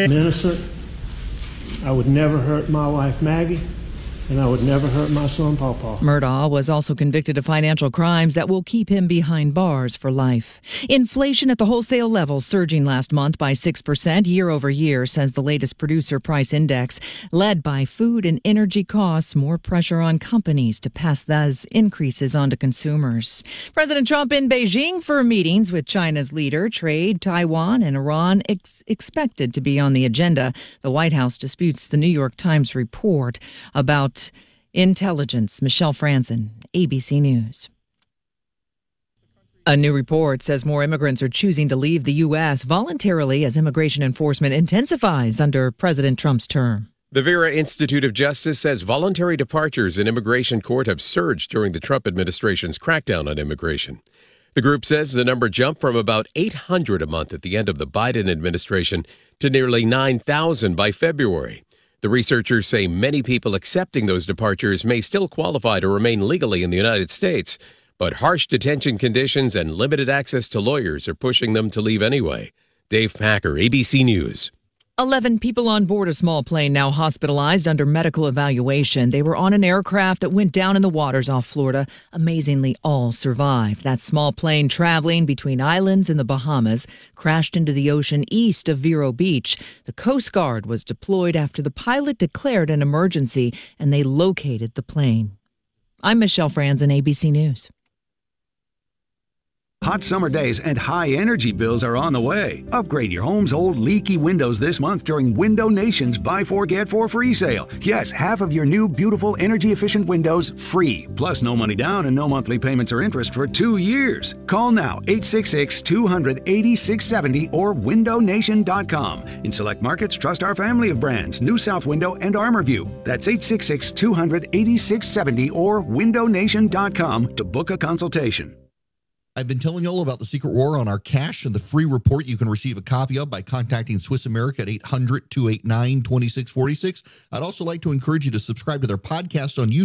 I'm innocent. I would never hurt my wife, Maggie, and I would never hurt my son, Pawpaw. Murdaugh was also convicted of financial crimes that will keep him behind bars for life. Inflation at the wholesale level surging last month by 6% year over year, says the latest producer price index. Led by food and energy costs, more pressure on companies to pass those increases on to consumers. President Trump in Beijing for meetings with China's leader. Trade, Taiwan, and Iran expected to be on the agenda. The White House disputes the New York Times report about intelligence. Michelle Franzen, ABC News. A new report says more immigrants are choosing to leave the U.S. voluntarily as immigration enforcement intensifies under President Trump's term. The Vera Institute of Justice says voluntary departures in immigration court have surged during the Trump administration's crackdown on immigration. The group says the number jumped from about 800 a month at the end of the Biden administration to nearly 9,000 by February. The researchers say many people accepting those departures may still qualify to remain legally in the United States, but harsh detention conditions and limited access to lawyers are pushing them to leave anyway. Dave Packer, ABC News. 11 people on board a small plane now hospitalized under medical evaluation. They were on an aircraft that went down in the waters off Florida. Amazingly, all survived. That small plane traveling between islands in the Bahamas crashed into the ocean east of Vero Beach. The Coast Guard was deployed after the pilot declared an emergency, and they located the plane. I'm Michelle Franzen, ABC News. Hot summer days and high energy bills are on the way. Upgrade your home's old leaky windows this month during Window Nation's Buy 4 Get 4 free sale. Yes, half of your new beautiful energy efficient windows free. Plus no money down and no monthly payments or interest for 2 years. Call now 866-200-8670 or windownation.com. In select markets, trust our family of brands, New South Window and ArmorView. That's 866-200-8670 or windownation.com to book a consultation. I've been telling you all about the Secret War on our cash and the free report you can receive a copy of by contacting Swiss America at 800-289-2646. I'd also like to encourage you to subscribe to their podcast on YouTube.